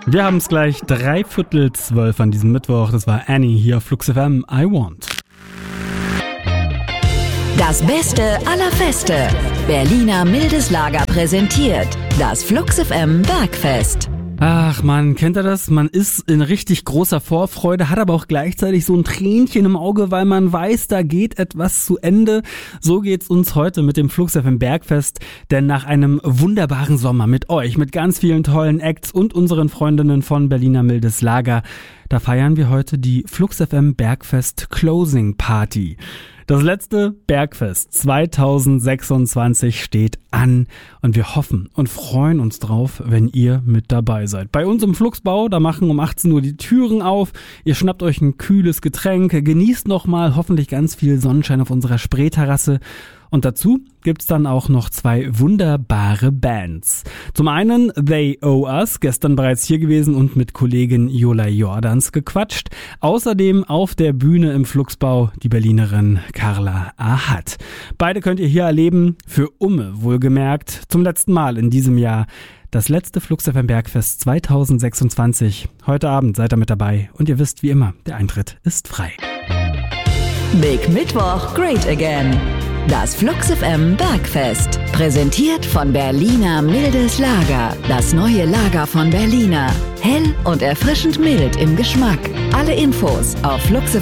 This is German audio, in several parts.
Wir haben es gleich 11:45 an diesem Mittwoch. Das war Annie hier auf Flux FM. I Want. Das Beste aller Feste. Berliner Mildes Lager präsentiert das Flux FM Bergfest. Ach man, kennt ihr das? Man ist in richtig großer Vorfreude, hat aber auch gleichzeitig so ein Tränchen im Auge, weil man weiß, da geht etwas zu Ende. So geht's uns heute mit dem Flux FM Bergfest, denn nach einem wunderbaren Sommer mit euch, mit ganz vielen tollen Acts und unseren Freundinnen von Berliner Mildes Lager, da feiern wir heute die Flux FM Bergfest Closing Party. Das letzte Bergfest 2026 steht an und wir hoffen und freuen uns drauf, wenn ihr mit dabei seid. Bei uns im Fluxbau, da machen um 18 Uhr die Türen auf, ihr schnappt euch ein kühles Getränk, genießt nochmal hoffentlich ganz viel Sonnenschein auf unserer Spreeterrasse. Und dazu gibt's dann auch noch 2 wunderbare Bands. Zum einen They Owe Us, gestern bereits hier gewesen und mit Kollegin Jola Jordans gequatscht. Außerdem auf der Bühne im Fluxbau die Berlinerin Carla Ahat. Beide könnt ihr hier erleben, für Umme wohlgemerkt, zum letzten Mal in diesem Jahr. Das letzte Flux FM Bergfest 2026. Heute Abend seid ihr mit dabei und ihr wisst wie immer, der Eintritt ist frei. Big Mittwoch, Great Again. Das Flux FM Bergfest. Präsentiert von Berliner Mildes Lager. Das neue Lager von Berliner. Hell und erfrischend mild im Geschmack. Alle Infos auf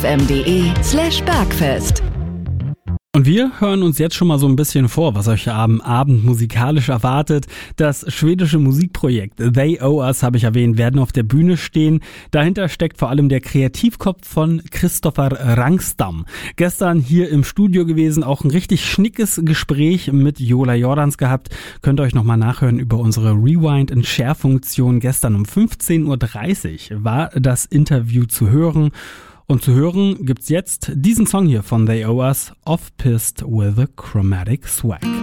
fluxfm.de/Bergfest. Und wir hören uns jetzt schon mal so ein bisschen vor, was euch am Abend musikalisch erwartet. Das schwedische Musikprojekt They Owe Us, habe ich erwähnt, werden auf der Bühne stehen. Dahinter steckt vor allem der Kreativkopf von Christopher Rangstam. Gestern hier im Studio gewesen, auch ein richtig schnickes Gespräch mit Jola Jordans gehabt. Könnt ihr euch nochmal nachhören über unsere Rewind-and-Share-Funktion. Gestern um 15:30 Uhr war das Interview zu hören. Und zu hören gibt's jetzt diesen Song hier von They Owe Us, Off-Pissed with a Chromatic Swag.